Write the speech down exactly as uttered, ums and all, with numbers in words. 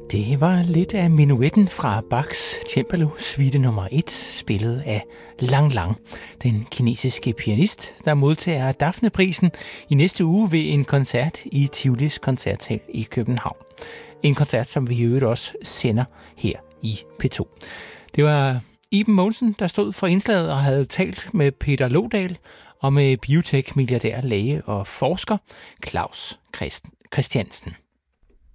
Det var lidt af minuetten fra Bachs Cembalo Suite nummer et, spillet af Lang Lang, den kinesiske pianist, der modtager Daphne-prisen i næste uge ved en koncert i Tivolis Koncertsal i København. En koncert, som vi i øvrigt også sender her i P to. Det var Iben Mogensen, der stod for indslaget og havde talt med Peter Lodal og med biotech-milliardær, læge og forsker Claus Christiansen.